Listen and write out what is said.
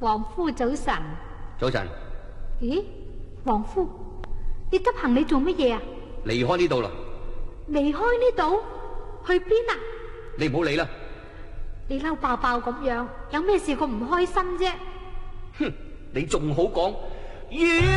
王夫早晨。 早晨。 咦，王夫，你執行李做乜嘢啊？ 離開呢度啦。 離開呢度？去邊啊？ 你唔好理啦。 你嬲爆爆咁樣，有咩事咁唔開心啫？ 哼，你仲好講。